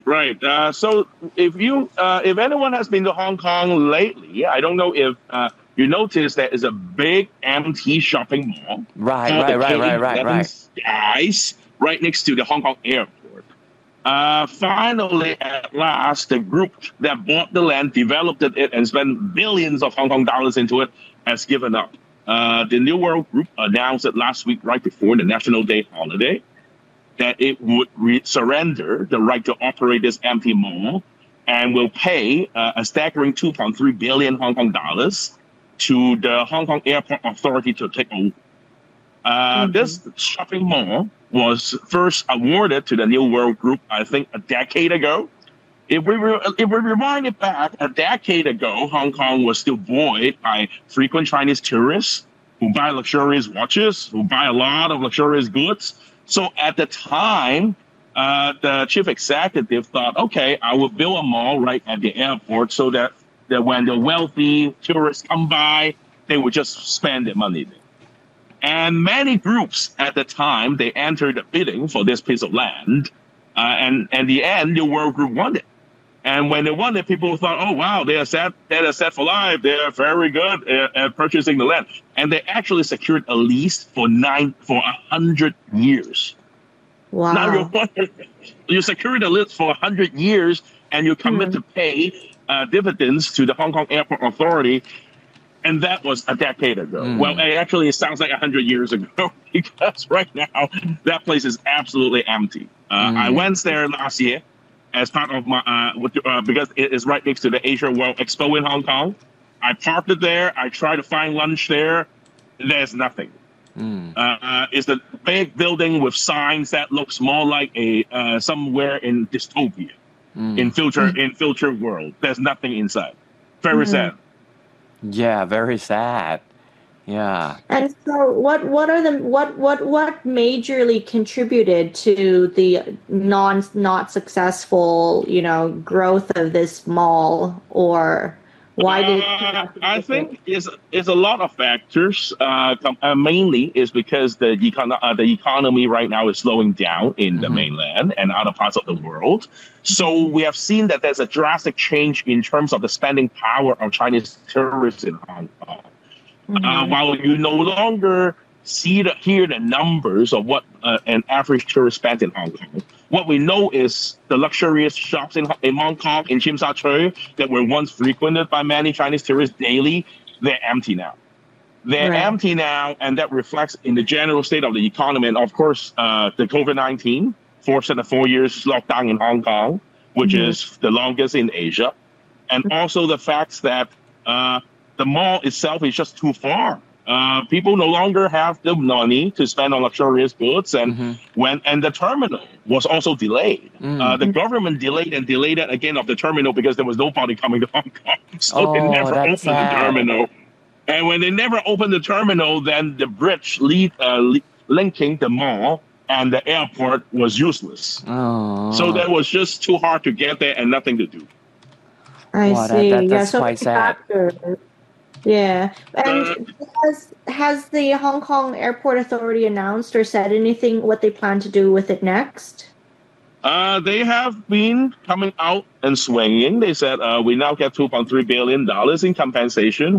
Right. So if anyone has been to Hong Kong lately, I don't know if you noticed there is a big empty shopping mall Right, called the right, right, right, right, K11 right. Skies right next to the Hong Kong airport. Finally, at last, the group that bought the land, developed it, and spent billions of Hong Kong dollars into it has given up. The New World Group announced it last week, right before the National Day holiday, that it would surrender the right to operate this empty mall and will pay a staggering 2.3 billion Hong Kong dollars to the Hong Kong Airport Authority to take over. Mm-hmm. This shopping mall was first awarded to the New World Group, I think, a decade ago. If we rewind it back, a decade ago, Hong Kong was still buoyed by frequent Chinese tourists who buy luxurious watches, who buy a lot of luxurious goods. So at the time, the chief executive thought, okay, I will build a mall right at the airport so that when the wealthy tourists come by, they would just spend their money there. And many groups at the time they entered the bidding for this piece of land, and the end, the World Group won it. And when they won it, people thought, "Oh wow, they're set for life. They're very good at purchasing the land." And they actually secured a lease for 100 years. Now Wow. you secured a lease for 100 years, and you commit Hmm. to pay dividends to the Hong Kong Airport Authority, and that was a decade ago. Well, Mm, actually, it sounds like 100 years ago because right now that place is absolutely empty. I mm. went there last year as part of my because it is right next to the Asia World Expo in Hong Kong. I parked it there. I tried to find lunch there. There's nothing. Mm, It's a big building with signs that looks more like a somewhere in dystopia, mm. in future world. There's nothing inside. Very Hmm. sad. Yeah, very sad. Yeah. And so, what are the what majorly contributed to the not successful, growth of this mall, or why did it turn out to be I the case? think is a lot of factors. Mainly is because the economy right now is slowing down in the Mm-hmm. mainland and other parts of the world. So we have seen that there's a drastic change in terms of the spending power of Chinese tourists in Hong Kong. Mm-hmm. While you no longer hear the numbers of what an average tourist spends in Hong Kong, what we know is the luxurious shops in Hong Kong, in Tsim Sha Tsui, that were once frequented by many Chinese tourists daily, they're empty now. They're Right. empty now, and that reflects in the general state of the economy. And of course, the COVID-19 forced a 4 years lockdown in Hong Kong, which Mm-hmm. is the longest in Asia, and also the fact that the mall itself is just too far. People no longer have the money to spend on luxurious goods, and Mm-hmm. the terminal was also delayed. Mm. The government delayed and delayed it again of the terminal because there was nobody coming to Hong Kong, so they Oh, never that's opened the sad. terminal. And when they never opened the terminal, then the bridge linking the mall and the airport was useless. So Oh, that was just too hard to get there and nothing to do. I wow, that, see. that Yeah, that's so quite many sad. factors. Yeah. Uh, And has the Hong Kong Airport Authority announced or said anything what they plan to do with it next? they have been coming out and swinging. They said we now get $2.3 billion in compensation.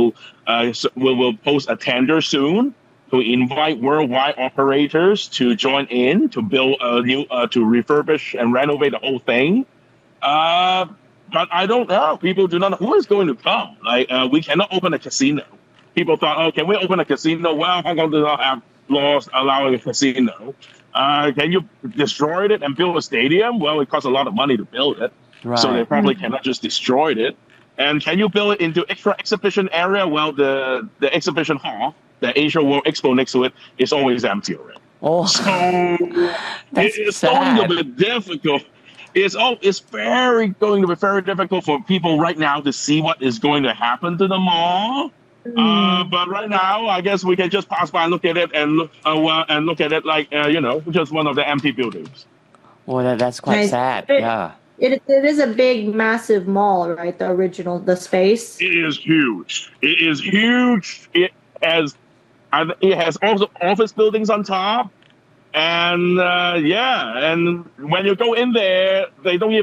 We will post a tender soon to invite worldwide operators to join in to build a new to refurbish and renovate the whole thing. Uh, but I don't know. People do not know who is going to come. Like we cannot open a casino. People thought, oh, can we open a casino? Well, Hong Kong does not have laws allowing a casino. Can you destroy it and build a stadium? Well, it costs a lot of money to build it, so they Right. probably cannot just destroy it. And can you build it into extra exhibition area? Well, the exhibition hall, the Asia World Expo next to it, is always empty already. Oh, So it that's is going to sad. be difficult. It's very going to be very difficult for people right now to see what is going to happen to the mall. Hmm. But right now, I guess we can just pass by and look at it and look at it like just one of the empty buildings. Well, that's quite I sad. it, Yeah. it is a big, massive mall, right? The space. It is huge. It is huge. Has it has also office buildings on top. And and when you go in there, they don't even